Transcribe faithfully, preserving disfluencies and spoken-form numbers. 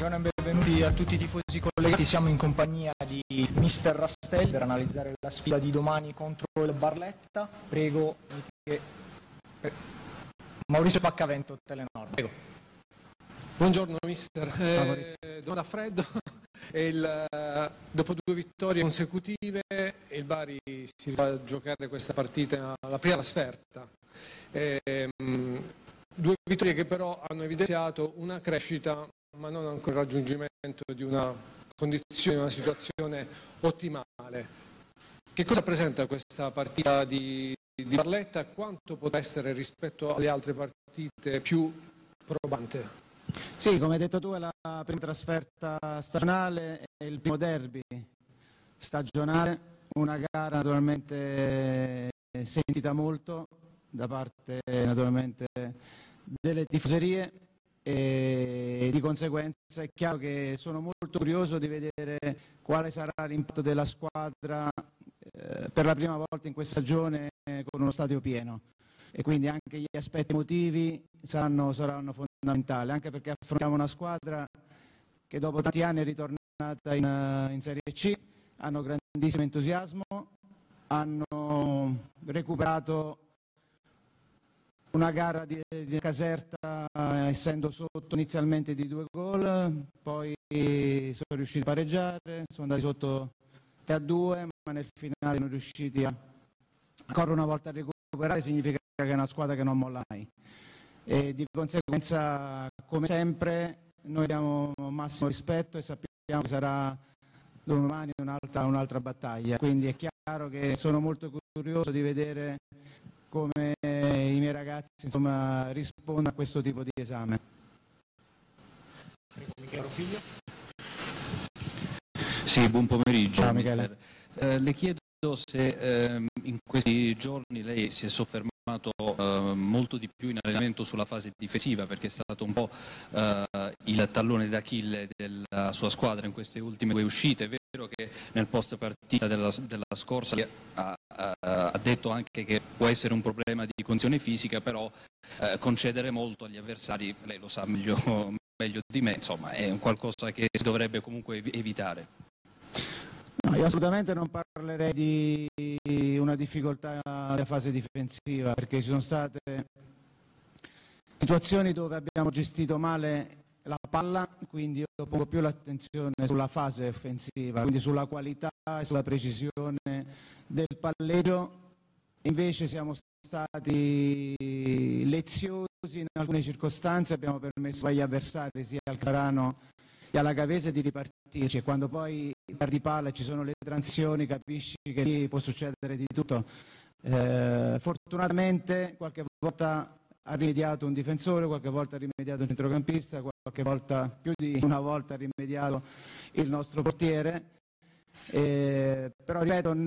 buongiorno e benvenuti a tutti i tifosi collegati. Siamo in compagnia di mister Rastelli per analizzare la sfida di domani contro il Barletta. Prego Miche... Maurizio Paccavento, Telenor. Prego. Buongiorno mister, eh, domanda a freddo. Il, dopo due vittorie consecutive il Bari si va a giocare questa partita, la prima trasferta. Eh, due vittorie che però hanno evidenziato una crescita ma non ancora il raggiungimento di una condizione, una situazione ottimale. Che cosa presenta questa partita di, di Barletta? Quanto potrà essere rispetto alle altre partite più probante? Sì, come hai detto tu è la prima trasferta stagionale e il primo derby stagionale, una gara naturalmente sentita molto da parte naturalmente delle tifoserie e di conseguenza è chiaro che sono molto curioso di vedere quale sarà l'impatto della squadra eh, per la prima volta in questa stagione con uno stadio pieno. E quindi anche gli aspetti emotivi saranno, saranno fondamentali, anche perché affrontiamo una squadra che dopo tanti anni è ritornata in, in Serie C, hanno grandissimo entusiasmo, hanno recuperato una gara di, di Caserta essendo sotto inizialmente di due gol, poi sono riusciti a pareggiare, sono andati sotto tre a due, ma nel finale sono riusciti a, ancora una volta a recuperare, significa che è una squadra che non molla mai e di conseguenza come sempre noi abbiamo massimo rispetto e sappiamo che sarà domani un'altra, un'altra battaglia, quindi è chiaro che sono molto curioso di vedere come i miei ragazzi insomma, rispondono a questo tipo di esame. Sì, buon pomeriggio. Ciao Michele. Eh, le chiedo se eh, in questi giorni lei si è soffermato eh, molto di più in allenamento sulla fase difensiva, perché è stato un po' eh, il tallone d'Achille della sua squadra in queste ultime due uscite. È vero che nel post partita della, della scorsa ha, ha, ha detto anche che può essere un problema di condizione fisica, però eh, concedere molto agli avversari, lei lo sa meglio, meglio di me, insomma è un qualcosa che si dovrebbe comunque evitare. No, io assolutamente non parlerei di una difficoltà della fase difensiva, perché ci sono state situazioni dove abbiamo gestito male la palla, quindi io pongo più l'attenzione sulla fase offensiva, quindi sulla qualità e sulla precisione del palleggio. Invece siamo stati leziosi in alcune circostanze, abbiamo permesso agli avversari, sia al Carano che alla Gavese, di ripartirci, e quando poi perdi palla e ci sono le transizioni capisci che lì può succedere di tutto. Eh, fortunatamente qualche volta ha rimediato un difensore, qualche volta ha rimediato un centrocampista, qualche volta, più di una volta ha rimediato il nostro portiere, eh, però ripeto